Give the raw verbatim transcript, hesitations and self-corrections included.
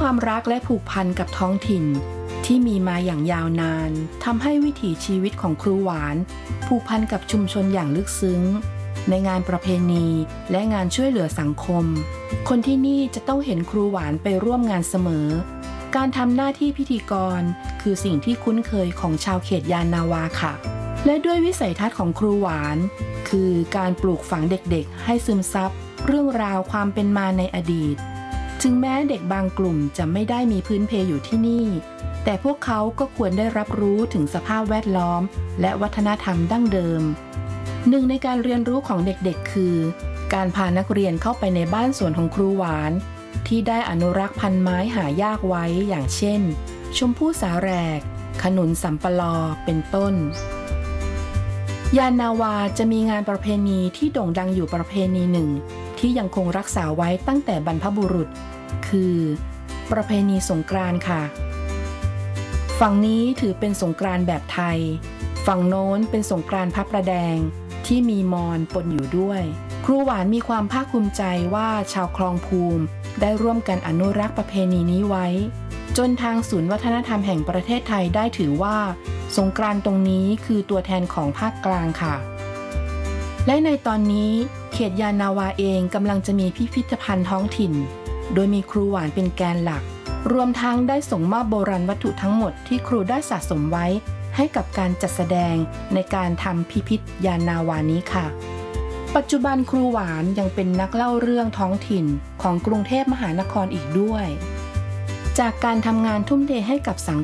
ความรักและผูกพันกับท้องถิ่นที่มีมาอย่างยาวนานทำให้วิถีชีวิตของครูหวานผูกพันกับชุมชนอย่างลึกซึ้งในงานประเพณีและงานช่วยเหลือสังคมคนที่นี่จะต้องเห็นครูหวานไปร่วมงานเสมอการทำหน้าที่พิธีกรคือสิ่งที่คุ้นเคยของชาวเขตยานนาวาค่ะและด้วยวิสัยทัศน์ของครูหวานคือการปลูกฝังเด็กๆให้ซึมซับเรื่องราวความเป็นมาในอดีตถึงแม้เด็กบางกลุ่มจะไม่ได้มีพื้นเพอยู่ที่นี่แต่พวกเขาก็ควรได้รับรู้ถึงสภาพแวดล้อมและวัฒนธรรมดั้งเดิมหนึ่งในการเรียนรู้ของเด็กๆคือการพานักเรียนเข้าไปในบ้านสวนของครูหวานที่ได้อนุรักษ์พันธุ์ไม้หายากไว้อย่างเช่นชมพู่สาแหรกขนุนสำปะลอเป็นต้นยานนาวาจะมีงานประเพณีที่โด่งดังอยู่ประเพณีหนึ่งที่ยังคงรักษาไว้ตั้งแต่บรรพบุรุษคือประเพณีสงกรานต์ค่ะฝั่งนี้ถือเป็นสงกรานต์แบบไทยฝั่งโน้นเป็นสงกรานต์พระประแดงที่มีมอญปนอยู่ด้วยครูหวานมีความภาคภูมิใจว่าชาวคลองภูมิได้ร่วมกันอนุรักษ์ประเพณีนี้ไว้จนทางศูนย์วัฒนธรรมแห่งประเทศไทยได้ถือว่าสงกรานต์ตรงนี้คือตัวแทนของภาคกลางค่ะและในตอนนี้เขตยานนาวาเองกำลังจะมีพิพิธภัณฑ์ท้องถิ่นโดยมีครูหวานเป็นแกนหลักรวมทั้งได้ส่งมอบโบราณวัตถุทั้งหมดที่ครูได้สะสมไว้ให้กับการจัดแสดงในการทำพิพิธยานนาวานี้ค่ะปัจจุบันครูหวานยังเป็นนักเล่าเรื่องท้องถิ่นของกรุงเทพมหานครอีกด้วยจากการทำงานทุ่มเทให้กับสัง